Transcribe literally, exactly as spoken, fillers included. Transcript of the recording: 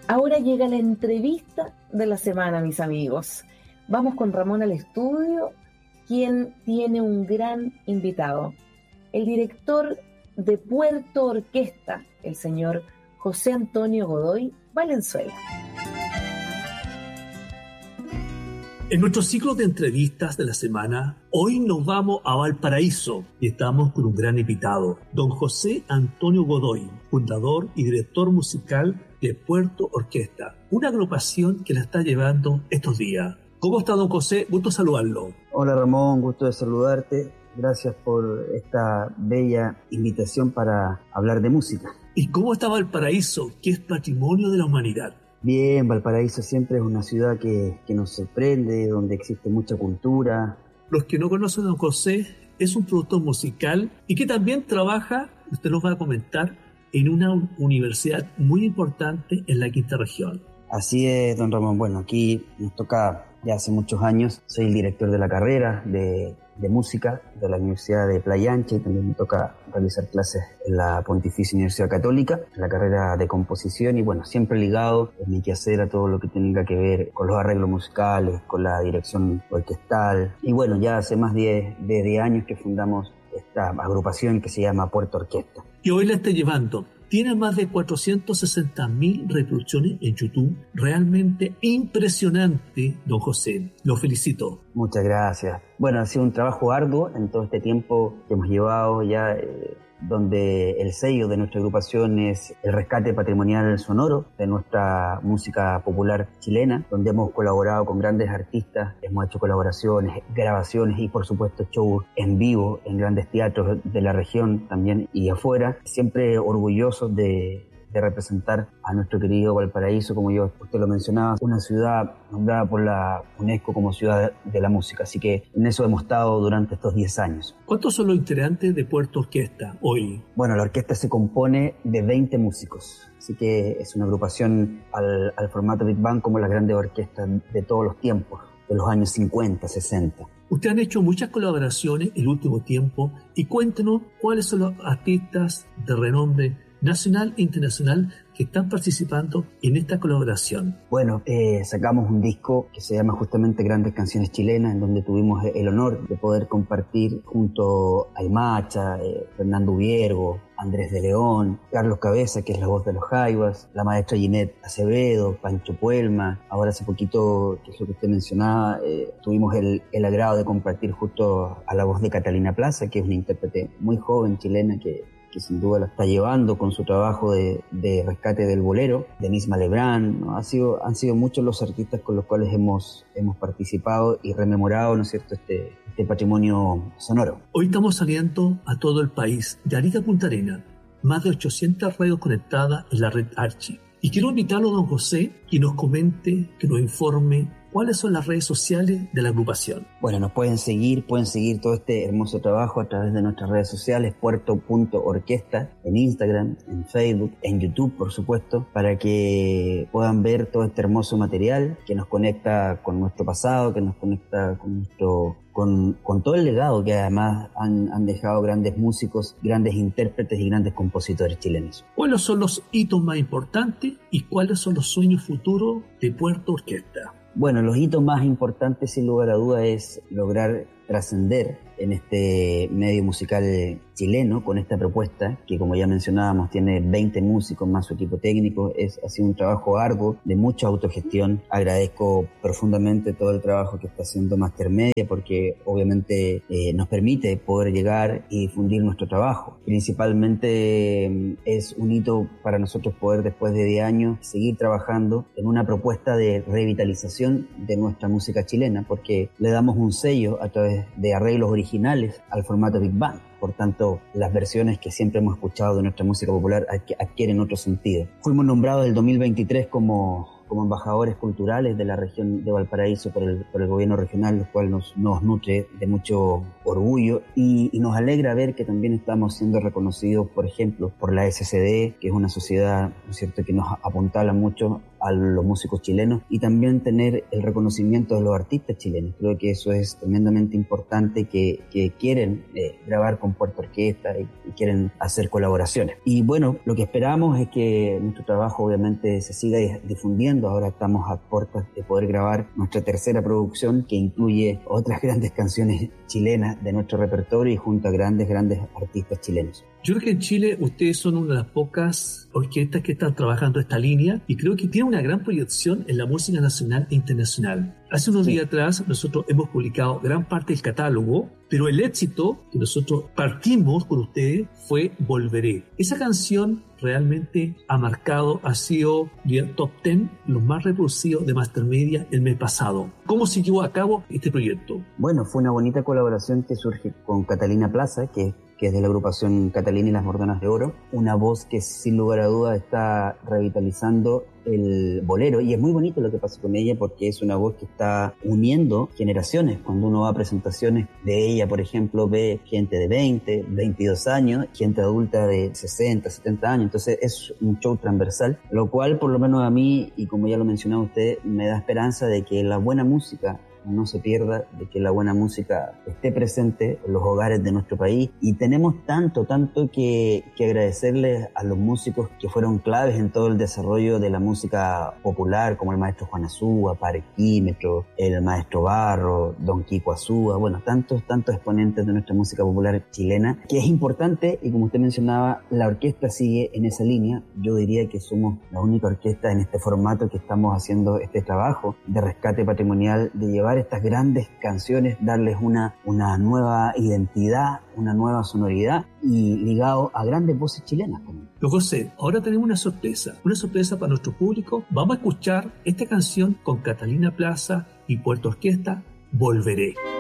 Ahora llega la entrevista de la semana, mis amigos. Vamos con Ramón al estudio, quien tiene un gran invitado. El director de Puerto Orquesta, el señor José Antonio Godoy Valenzuela. En nuestro ciclo de entrevistas de la semana, hoy nos vamos a Valparaíso y estamos con un gran invitado, don José Antonio Godoy, fundador y director musical de Puerto Orquesta, una agrupación que la está llevando estos días. ¿Cómo está, don José? Gusto saludarlo. Hola, Ramón, gusto de saludarte. Gracias por esta bella invitación para hablar de música. ¿Y cómo está Valparaíso, que es patrimonio de la humanidad? Bien, Valparaíso siempre es una ciudad que, que nos sorprende, donde existe mucha cultura. Los que no conocen a don José, es un productor musical y que también trabaja, usted nos va a comentar, en una universidad muy importante en la quinta región. Así es, don Ramón. Bueno, aquí nos toca ya hace muchos años. Soy el director de la carrera de, de música de la Universidad de Playa Ancha y también me toca realizar clases en la Pontificia Universidad Católica, en la carrera de composición y bueno, siempre ligado en mi quehacer a todo lo que tenga que ver con los arreglos musicales, con la dirección orquestal. Y bueno, ya hace más de diez años que fundamos esta agrupación que se llama Puerto Orquesta. Y hoy la está llevando. Tiene más de cuatrocientas sesenta mil reproducciones en YouTube. Realmente impresionante, don José. Lo felicito. Muchas gracias. Bueno, ha sido un trabajo arduo en todo este tiempo que hemos llevado ya, eh, donde el sello de nuestra agrupación es el rescate patrimonial sonoro de nuestra música popular chilena, donde hemos colaborado con grandes artistas, hemos hecho colaboraciones, grabaciones y por supuesto shows en vivo en grandes teatros de la región también y afuera, siempre orgullosos de de representar a nuestro querido Valparaíso, como yo usted lo mencionaba, una ciudad nombrada por la UNESCO como ciudad de la música, así que en eso hemos estado durante estos diez años. ¿Cuántos son los integrantes de Puerto Orquesta hoy? Bueno, la orquesta se compone de veinte músicos, así que es una agrupación al, al formato Big Band como las grandes orquestas de todos los tiempos, de los años cincuenta, sesenta. Ustedes han hecho muchas colaboraciones en el último tiempo y cuéntenos cuáles son los artistas de renombre nacional e internacional que están participando en esta colaboración. Bueno, eh, sacamos un disco que se llama justamente Grandes Canciones Chilenas, en donde tuvimos el honor de poder compartir junto a Imacha, eh, Fernando Viergo, Andrés de León, Carlos Cabeza, que es la voz de los Jaivas, la maestra Ginette Acevedo, Pancho Puelma. Ahora hace poquito, que es lo que usted mencionaba, eh, tuvimos el, el agrado de compartir justo a la voz de Catalina Plaza, que es una intérprete muy joven chilena que que sin duda la está llevando con su trabajo de, de rescate del bolero, Denise Malebrán, ¿no? Ha sido, han sido muchos los artistas con los cuales hemos, hemos participado y rememorado, ¿no es cierto?, este, este patrimonio sonoro. Hoy estamos saliendo a todo el país, de Arica a Punta Arenas, más de ochocientas radios conectadas en la red Archi. Y quiero invitarlo a don José que nos comente, que nos informe ¿cuáles son las redes sociales de la agrupación? Bueno, nos pueden seguir, pueden seguir todo este hermoso trabajo a través de nuestras redes sociales, puerto punto orquesta, en Instagram, en Facebook, en YouTube, por supuesto, para que puedan ver todo este hermoso material que nos conecta con nuestro pasado, que nos conecta con nuestro... Con, con todo el legado que además han, han dejado grandes músicos, grandes intérpretes y grandes compositores chilenos. ¿Cuáles son los hitos más importantes y cuáles son los sueños futuros de Puerto Orquesta? Bueno, los hitos más importantes, sin lugar a duda, es lograr trascender en este medio musical chileno con esta propuesta que, como ya mencionábamos, tiene veinte músicos más su equipo técnico. Es, ha sido un trabajo arduo de mucha autogestión. Agradezco profundamente todo el trabajo que está haciendo Master Media porque obviamente eh, nos permite poder llegar y difundir nuestro trabajo. Principalmente eh, es un hito para nosotros poder, después de diez años, seguir trabajando en una propuesta de revitalización de nuestra música chilena, porque le damos un sello a través de arreglos originales al formato Big Band. Por tanto, las versiones que siempre hemos escuchado de nuestra música popular adquieren otro sentido. Fuimos nombrados el dos mil veintitrés como, como embajadores culturales de la región de Valparaíso por el, por el gobierno regional, lo cual nos, nos nutre de mucho orgullo y, y nos alegra ver que también estamos siendo reconocidos, por ejemplo, por la S C D, que es una sociedad, ¿no es cierto?, que nos apuntala mucho a a los músicos chilenos y también tener el reconocimiento de los artistas chilenos. Creo que eso es tremendamente importante, que, que quieren eh, grabar con Puerto Orquesta y, y quieren hacer colaboraciones. Y bueno, lo que esperamos es que nuestro trabajo obviamente se siga difundiendo. Ahora estamos a puertas de poder grabar nuestra tercera producción, que incluye otras grandes canciones chilenas de nuestro repertorio y junto a grandes, grandes artistas chilenos. Yo creo que en Chile ustedes son una de las pocas orquestas que están trabajando esta línea y creo que tiene una gran proyección en la música nacional e internacional. Hace unos sí. días atrás nosotros hemos publicado gran parte del catálogo, pero el éxito que nosotros partimos con ustedes fue Volveré. Esa canción realmente ha marcado, ha sido el top diez, los más reproducidos de Mastermedia el mes pasado. ¿Cómo se llevó a cabo este proyecto? Bueno, fue una bonita colaboración que surge con Catalina Plaza, que que es de la agrupación Catalina y las Mordonas de Oro, una voz que sin lugar a dudas está revitalizando el bolero, y es muy bonito lo que pasa con ella porque es una voz que está uniendo generaciones. Cuando uno va a presentaciones de ella, por ejemplo, ve gente de veinte, veintidós años, gente adulta de sesenta, setenta años, entonces es un show transversal, lo cual por lo menos a mí, y como ya lo mencionaba usted, me da esperanza de que la buena música no se pierda, de que la buena música esté presente en los hogares de nuestro país. Y tenemos tanto, tanto que, que agradecerles a los músicos que fueron claves en todo el desarrollo de la música popular, como el maestro Juan Azúa, Parquímetro, el maestro Barro, Don Kiko Azúa, bueno, tantos, tantos exponentes de nuestra música popular chilena, que es importante. Y como usted mencionaba, la orquesta sigue en esa línea. Yo diría que somos la única orquesta en este formato que estamos haciendo este trabajo de rescate patrimonial, de llevar estas grandes canciones, darles una, una nueva identidad, una nueva sonoridad y ligado a grandes voces chilenas también. Pero José, ahora tenemos una sorpresa, una sorpresa para nuestro público. Vamos a escuchar esta canción con Catalina Plaza y Puerto Orquesta, Volveré.